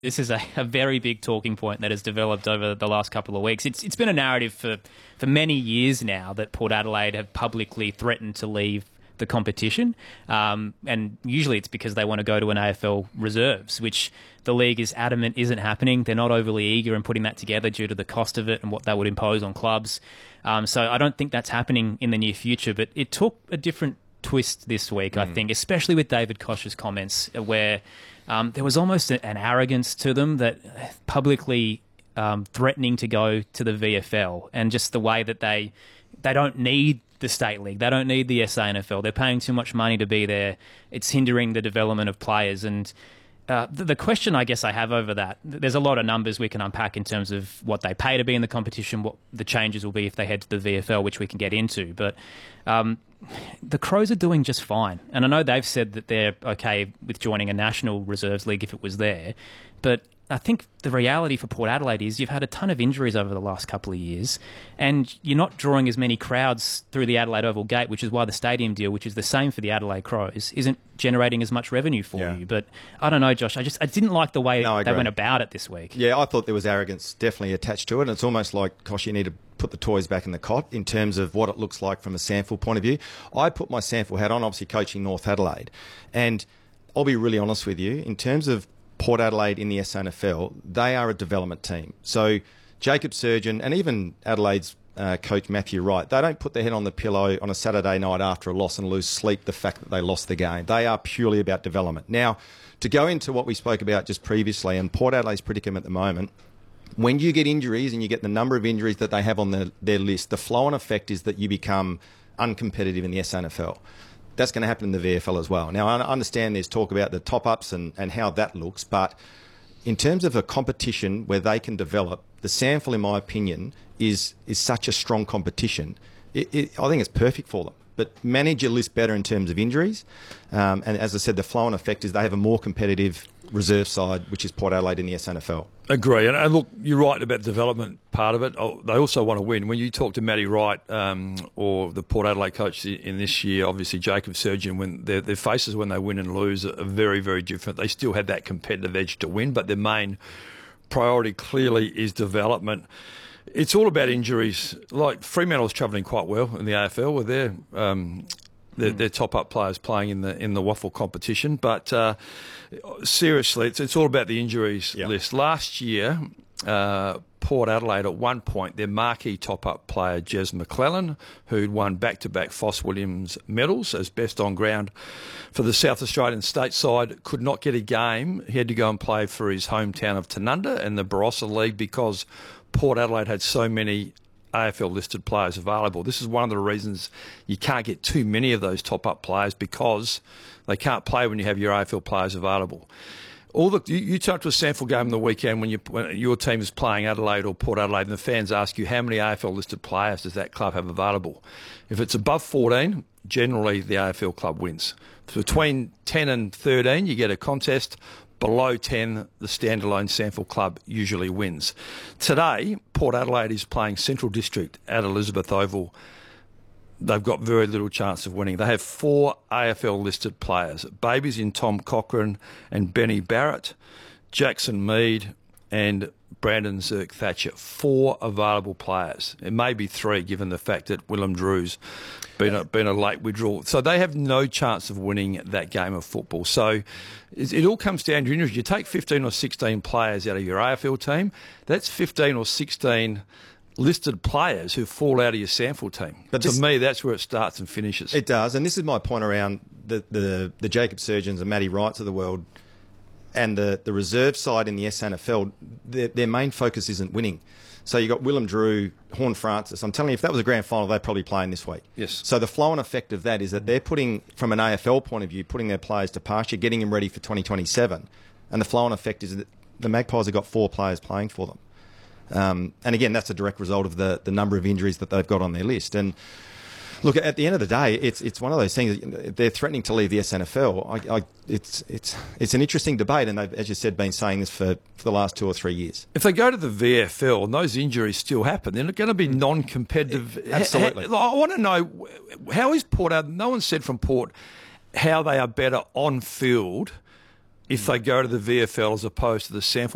This is a very big talking point that has developed over the last couple of weeks. It's been a narrative for many years now that Port Adelaide have publicly threatened to leave the competition, and usually it's because they want to go to an AFL reserves, which the league is adamant isn't happening. They're not overly eager in putting that together due to the cost of it and what that would impose on clubs. So I don't think that's happening in the near future, but it took a different twist this week, I think, especially with David Koch's comments, where there was almost an arrogance to them that publicly threatening to go to the VFL, and just the way that they don't need the State League. They don't need the SANFL. They're paying too much money to be there. It's hindering the development of players. And the question I guess I have over that, there's a lot of numbers we can unpack in terms of what they pay to be in the competition, what the changes will be if they head to the VFL, which we can get into. But the Crows are doing just fine. And I know they've said that they're okay with joining a national reserves league if it was there. But I think the reality for Port Adelaide is you've had a ton of injuries over the last couple of years, and you're not drawing as many crowds through the Adelaide Oval Gate, which is why the stadium deal, which is the same for the Adelaide Crows, isn't generating as much revenue for you. But I don't know, Josh. I didn't like the way they went about it this week. Yeah, I thought there was arrogance definitely attached to it. And it's almost like, gosh, you need to put the toys back in the cot in terms of what it looks like from a SANFL point of view. I put my SANFL hat on, obviously coaching North Adelaide. And I'll be really honest with you, in terms of Port Adelaide in the SANFL, they are a development team. So Jacob Surjan and even Adelaide's coach Matthew Wright, they don't put their head on the pillow on a Saturday night after a loss and lose sleep the fact that they lost the game. They are purely about development. Now, to go into what we spoke about just previously and Port Adelaide's predicament at the moment, when you get injuries and you get the number of injuries that they have on their list, the flow-on effect is that you become uncompetitive in the SANFL. That's going to happen in the VFL as well. Now, I understand there's talk about the top-ups and how that looks, but in terms of a competition where they can develop, the SANFL, in my opinion, is such a strong competition. I think it's perfect for them. But manage your list better in terms of injuries. And as I said, the flow-on effect is they have a more competitive reserve side, which is Port Adelaide in the SANFL. Agree. And look, you're right about the development part of it. They also want to win. When you talk to Matty Wright or the Port Adelaide coach in this year, obviously Jacob Surjan, when their faces when they win and lose are very, very different. They still have that competitive edge to win, but their main priority clearly is development. It's all about injuries. Like Fremantle's travelling quite well in the AFL with their top-up players playing in the waffle competition. But seriously, it's all about the injuries list. Last year, Port Adelaide at one point, their marquee top-up player, Jez McClellan, who'd won back-to-back Foss Williams medals as best on ground for the South Australian state side, could not get a game. He had to go and play for his hometown of Tanunda in the Barossa League because Port Adelaide had so many AFL-listed players available. This is one of the reasons you can't get too many of those top-up players, because they can't play when you have your AFL players available. You turn up to a SANFL game on the weekend when your team is playing Adelaide or Port Adelaide, and the fans ask you how many AFL-listed players does that club have available. If it's above 14, generally the AFL club wins. Between 10 and 13, you get a contest. Below 10, the standalone SANFL club usually wins. Today, Port Adelaide is playing Central District at Elizabeth Oval. They've got very little chance of winning. They have 4 AFL-listed players. Babies in Tom Cochran and Benny Barrett, Jackson Mead and Brandon Zirk-Thatcher. 4 available players. It may be 3 given the fact that Willem Drew's been a late withdrawal. So they have no chance of winning that game of football. So it all comes down to injuries. You take 15 or 16 players out of your AFL team, that's 15 or 16 listed players who fall out of your SANFL team. But to me, that's where it starts and finishes. It does, and this is my point around the Jacob Surjans and Matty Wrights of the world and the reserve side in the SANFL. Their main focus isn't winning. So you've got Willem Drew, Horn Francis. I'm telling you, if that was a grand final, they're probably playing this week. Yes. So the flow-on effect of that is that they're putting, from an AFL point of view, putting their players to pasture, getting them ready for 2027. And the flow-on effect is that the Magpies have got 4 players playing for them. And again, that's a direct result of the number of injuries that they've got on their list. And look, at the end of the day, it's one of those things. They're threatening to leave the SANFL. It's an interesting debate, and they've, as you said, been saying this for the last 2 or 3 years. If they go to the VFL and those injuries still happen, they're going to be non-competitive. Absolutely. I want to know, how is Port out? No one said from Port how they are better on field if they go to the VFL as opposed to the SANFL.